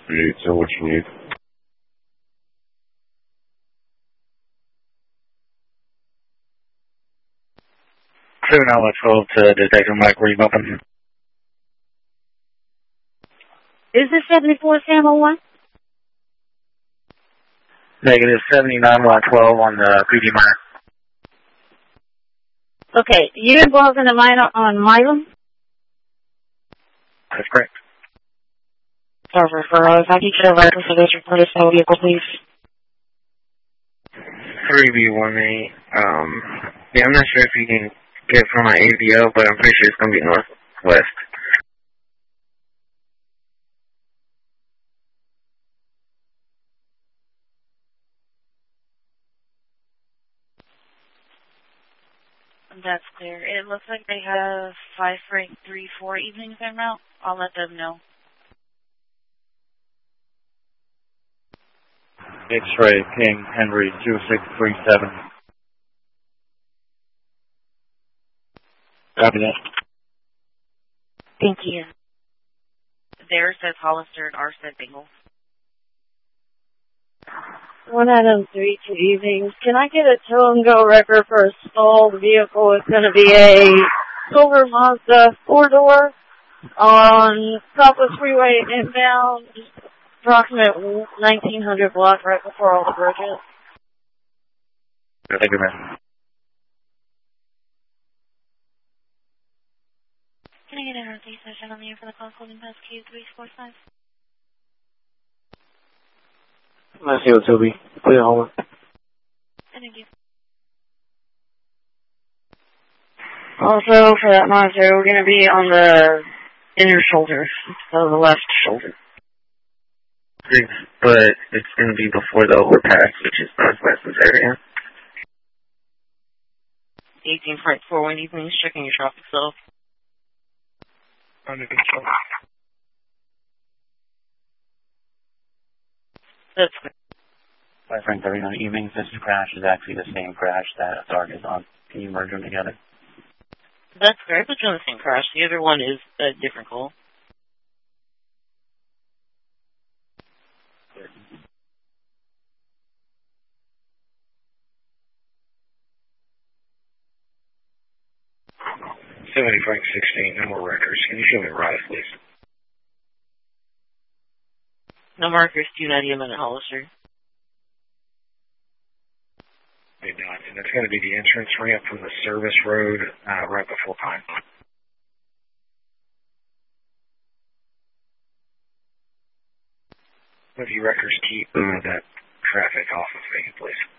So what you need? 12 to Detective Mike, where you welcome? Is this 74 Sam 01? Negative 79-112 on the PD minor. Okay, you involved in a minor on Milam? That's correct. Server for if I can get a record for this reported cell vehicle, please. 3B18. Yeah, I'm not sure if you can get from my ABO, but I'm pretty sure it's going to be northwest. That's clear. It looks like they have 5 Frank 3-4 evenings en route. I'll let them know. X-ray, King, Henry, 2637. Copy that. Thank you. There says Hollister and R said Bingle. 1 Adam 3 2 evenings. Can I get a tow and go record for a stalled vehicle? It's going to be a silver Mazda 4-door on Southwest Freeway inbound, approximate 1900 block right before all the bridges. Thank you, man. Can I get an RT session on the air for the call holding pass Q345? Nice to Toby. Clear home. Thank you. Also, for that monitor, we're going to be on the inner shoulder, so the left shoulder. But it's going to be before the overpass, which is northwest of this area. 18 Frank 4 1 evenings, checking your traffic cell. Under control. That's good. 5 Frank 39 evenings, this crash is actually the same crash that Sarge is on. Can you merge them together? That's great, but you're on the same crash. The other one is a different call. Frank 16, no more records. Can you show me right, please? No markers, 290 a minute, Hollister. They not, and it's going to be the entrance ramp from the service road right before Pine. If you records keep that traffic off of me, please.